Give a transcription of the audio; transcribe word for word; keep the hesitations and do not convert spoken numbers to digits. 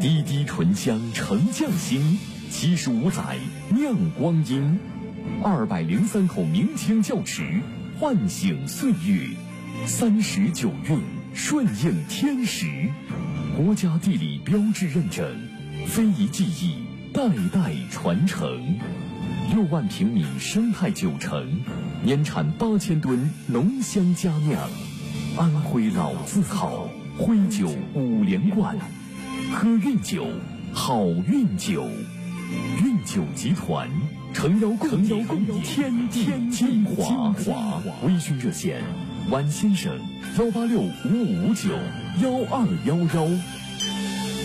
滴滴醇香成匠心，七十五载酿光阴，二百零三口明清窖池，唤醒岁月，三十九韵顺应天时，国家地理标志认证，非遗技艺代代传承。六万平米生态酒城，年产八千吨浓香佳酿，安徽老字号，徽酒五连冠。喝韵酒，好运酒。韵酒集团诚邀共邀天地精华。微醺热线：晚先生幺八六五五五九幺二幺幺。